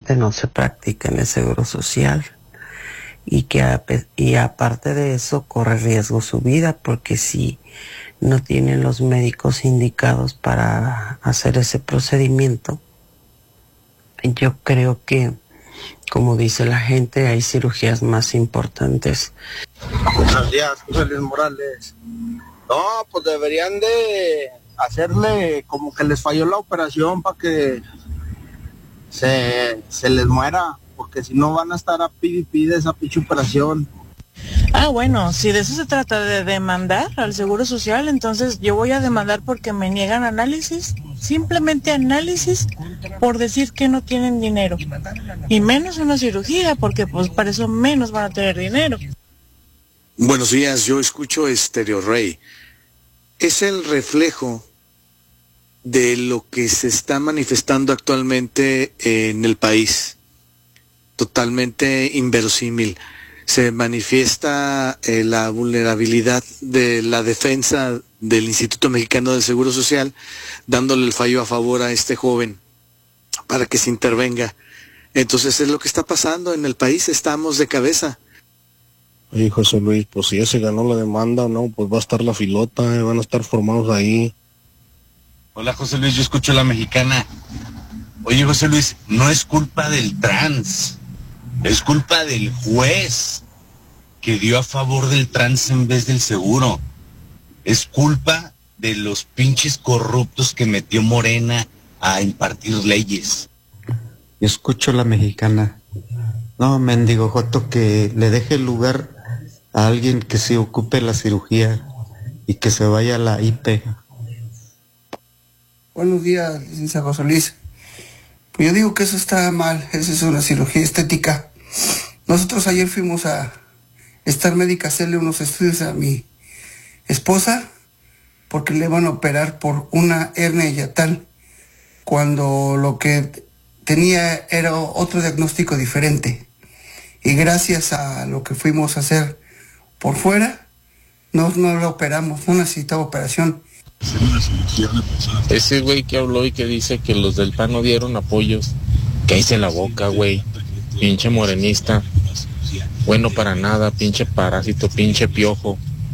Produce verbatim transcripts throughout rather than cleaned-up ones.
realmente no se practica en el Seguro Social. Y que a, y aparte de eso corre riesgo su vida, porque si no tienen los médicos indicados para hacer ese procedimiento, yo creo que, como dice la gente, hay cirugías más importantes. Buenos días, José Luis Morales. No, pues deberían de hacerle como que les falló la operación para que se, se les muera, porque si no van a estar a pide y pide esa pinche operación. Ah, bueno, si de eso se trata, de demandar al Seguro Social, entonces yo voy a demandar porque me niegan análisis, simplemente análisis por decir que no tienen dinero. Y menos una cirugía, porque pues para eso menos van a tener dinero. Buenos días, yo escucho Estéreo Rey. Es el reflejo de lo que se está manifestando actualmente en el país. Totalmente inverosímil. Se manifiesta eh, la vulnerabilidad de la defensa del Instituto Mexicano del Seguro Social, dándole el fallo a favor a este joven para que se intervenga. Entonces es lo que está pasando en el país, estamos de cabeza. Oye, José Luis, pues si ya se ganó la demanda o no, pues va a estar la filota, eh, van a estar formados ahí. Hola, José Luis, yo escucho La Mexicana. Oye, José Luis, no es culpa del trans, es culpa del juez que dio a favor del trans en vez del seguro. Es culpa de los pinches corruptos que metió Morena a impartir leyes. Yo escucho La Mexicana. No, mendigo Joto, que le deje el lugar a alguien que se ocupe la cirugía y que se vaya a la I P. Buenos días, licenciado José Luis. Pues yo digo que eso está mal, eso es una cirugía estética. Nosotros ayer fuimos a Star Médica a hacerle unos estudios a mi esposa porque le van a operar por una hernia hiatal cuando lo que tenía era otro diagnóstico diferente. Y gracias a lo que fuimos a hacer por fuera, no, no lo operamos, no necesitaba operación. Ese güey que habló y que dice que los del P A N no dieron apoyos, que hice la boca, güey, pinche morenista, bueno para nada, pinche parásito, pinche piojo.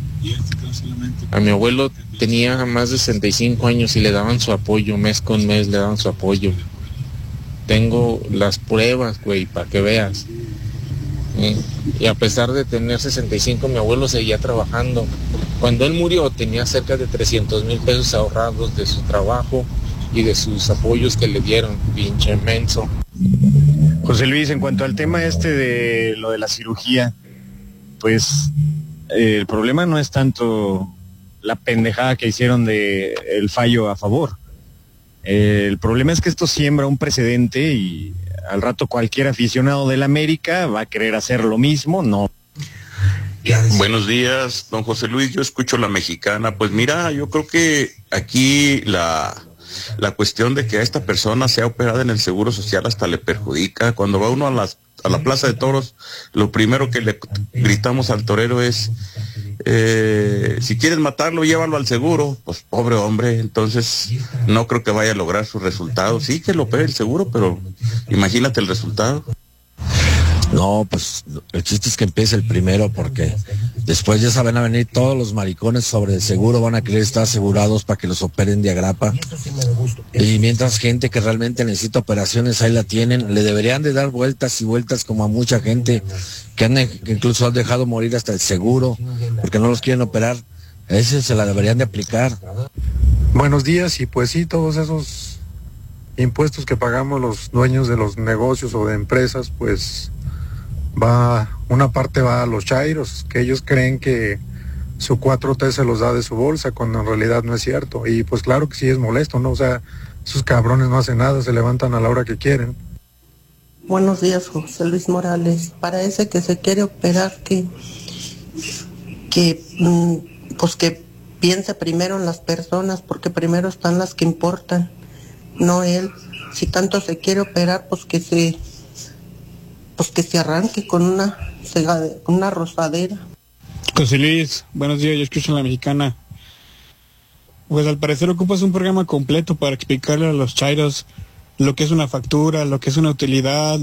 A mi abuelo tenía más de sesenta y cinco años y le daban su apoyo, mes con mes le daban su apoyo. Tengo las pruebas, güey, para que veas. Y a pesar de tener sesenta y cinco, mi abuelo seguía trabajando. Cuando él murió tenía cerca de trescientos mil pesos ahorrados de su trabajo y de sus apoyos que le dieron, pinche menso. José Luis, en cuanto al tema este de lo de la cirugía, pues eh, el problema no es tanto la pendejada que hicieron de el fallo a favor. Eh, el problema es que esto siembra un precedente y al rato cualquier aficionado del América va a querer hacer lo mismo, ¿no? Buenos días, don José Luis, yo escucho La Mexicana. Pues mira, yo creo que aquí la, la cuestión de que a esta persona sea operada en el Seguro Social hasta le perjudica. Cuando va uno a, las, a la Plaza de Toros, lo primero que le gritamos al torero es, eh, si quieres matarlo, llévalo al seguro. Pues pobre hombre, entonces no creo que vaya a lograr sus resultados. Sí que lo opere el seguro, pero imagínate el resultado. No, pues el chiste es que empiece el primero, porque después ya saben a venir todos los maricones sobre el seguro, van a querer estar asegurados para que los operen de agrapa. Y mientras gente que realmente necesita operaciones ahí la tienen, le deberían de dar vueltas y vueltas como a mucha gente que, han, que incluso han dejado morir hasta el seguro porque no los quieren operar. Ese se la deberían de aplicar. Buenos días, y pues sí, todos esos impuestos que pagamos los dueños de los negocios o de empresas, pues va, una parte va a los chairos, que ellos creen que su cuatro T se los da de su bolsa, cuando en realidad no es cierto. Y pues claro que sí es molesto, ¿no? O sea, esos cabrones no hacen nada, se levantan a la hora que quieren. Buenos días, José Luis Morales. Para ese que se quiere operar, que, que pues que piense primero en las personas, porque primero están las que importan, no él. Si tanto se quiere operar, pues que se pues que se arranque con una segade, con una rosadera. José Luis, buenos días, yo escucho La Mexicana. Pues al parecer ocupas un programa completo para explicarle a los chairos lo que es una factura, lo que es una utilidad,